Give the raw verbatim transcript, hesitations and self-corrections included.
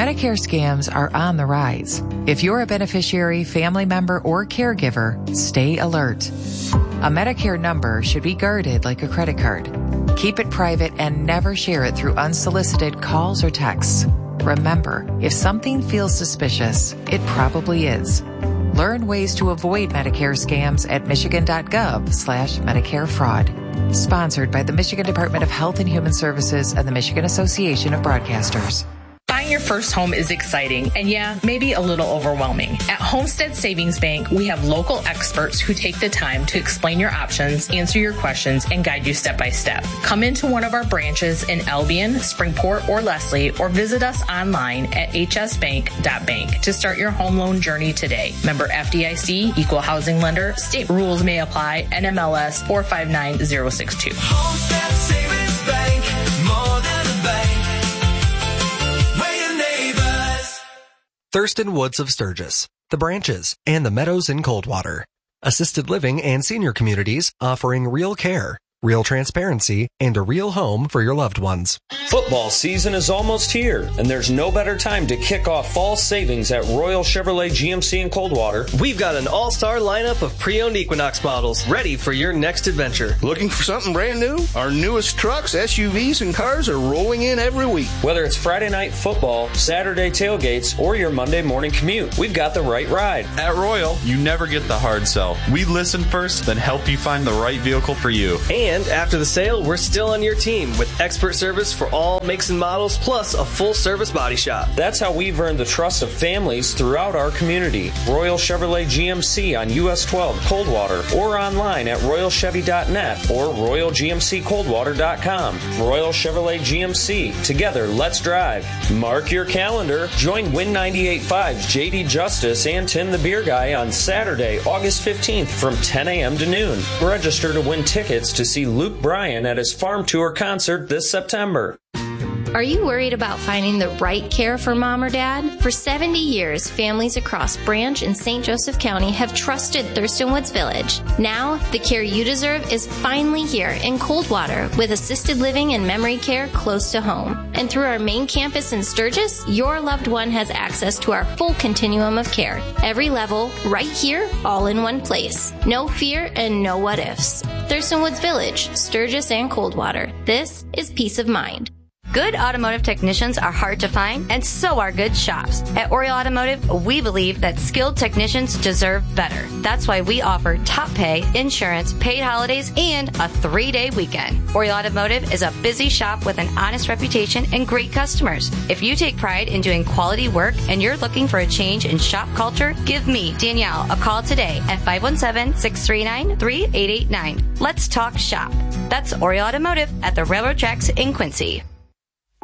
Medicare scams are on the rise. If you're a beneficiary, family member, or caregiver, stay alert. A Medicare number should be guarded like a credit card. Keep it private and never share it through unsolicited calls or texts. Remember, if something feels suspicious, it probably is. Learn ways to avoid Medicare scams at michigan.gov slash Medicare fraud. Sponsored by the Michigan Department of Health and Human Services and the Michigan Association of Broadcasters. Buying your first home is exciting and, yeah, maybe a little overwhelming. At Homestead Savings Bank, we have local experts who take the time to explain your options, answer your questions, and guide you step by step. Come into one of our branches in Albion, Springport, or Leslie, or visit us online at h s bank dot bank to start your home loan journey today. Member F D I C, Equal Housing Lender. State rules may apply. N M L S four five nine zero six two. Homestead Savings Bank, more than a bank. Thurston Woods of Sturgis, The Branches, and the Meadows in Coldwater. Assisted living and senior communities offering real care, real transparency, and a real home for your loved ones. Football season is almost here, and there's no better time to kick off fall savings at Royal Chevrolet G M C in Coldwater. We've got an all-star lineup of pre-owned Equinox models ready for your next adventure. Looking for something brand new? Our newest trucks, S U Vs, and cars are rolling in every week. Whether it's Friday night football, Saturday tailgates, or your Monday morning commute, we've got the right ride. At Royal, you never get the hard sell. We listen first, then help you find the right vehicle for you. And And after the sale, we're still on your team with expert service for all makes and models, plus a full-service body shop. That's how we've earned the trust of families throughout our community. Royal Chevrolet G M C on U S twelve, Coldwater, or online at royal chevy dot net or royal g m c coldwater dot com. Royal Chevrolet G M C. Together, let's drive. Mark your calendar. Join Win ninety-eight point five's J D Justice and Tim the Beer Guy on Saturday, August fifteenth from ten a.m. to noon. Register to win tickets to see Luke Bryan at his Farm Tour concert this September. Are you worried about finding the right care for mom or dad? For seventy years, families across Branch and Saint Joseph County have trusted Thurston Woods Village. Now, the care you deserve is finally here in Coldwater with assisted living and memory care close to home. And through our main campus in Sturgis, your loved one has access to our full continuum of care. Every level, right here, all in one place. No fear and no what ifs. Thurston Woods Village, Sturgis and Coldwater. This is peace of mind. Good automotive technicians are hard to find, and so are good shops. At Oriole Automotive, we believe that skilled technicians deserve better. That's why we offer top pay, insurance, paid holidays, and a three-day weekend. Oriole Automotive is a busy shop with an honest reputation and great customers. If you take pride in doing quality work and you're looking for a change in shop culture, give me, Danielle, a call today at five one seven, six three nine, three eight eight nine. Let's talk shop. That's Oriole Automotive at the railroad tracks in Quincy.